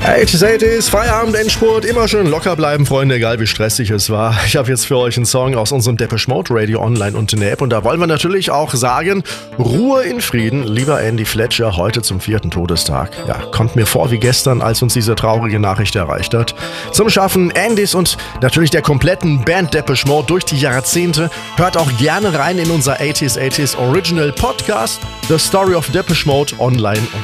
80s, Feierabend, Endspurt, immer schön locker bleiben, Freunde, egal wie stressig es war. Ich habe jetzt für euch einen Song aus unserem Depeche Mode Radio online und in der App und da wollen wir natürlich auch sagen, Ruhe in Frieden, lieber Andy Fletcher, heute zum 4. Todestag. Ja, kommt mir vor wie gestern, als uns diese traurige Nachricht erreicht hat. Zum Schaffen Andys und natürlich der kompletten Band Depeche Mode durch die Jahrzehnte. Hört auch gerne rein in unser 80s Original Podcast, The Story of Depeche Mode, online und